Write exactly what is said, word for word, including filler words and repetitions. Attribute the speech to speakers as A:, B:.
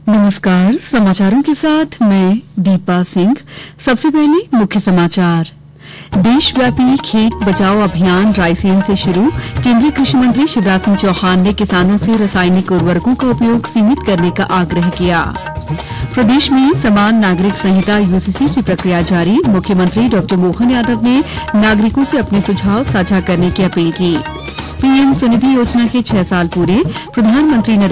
A: नमस्कार, समाचारों के साथ मैं दीपा सिंह। सबसे पहले मुख्य समाचार। देशव्यापी खेत बचाओ अभियान रायसेन से शुरू। केंद्रीय कृषि मंत्री शिवराज सिंह चौहान ने किसानों से रासायनिक उर्वरकों का उपयोग सीमित करने का आग्रह किया। प्रदेश में समान नागरिक संहिता यूसीसी की प्रक्रिया जारी। मुख्यमंत्री डॉ मोहन यादव ने नागरिकों से अपने सुझाव साझा करने की अपील की। पीएम स्वनिधि योजना के छह साल पूरे। प्रधानमंत्री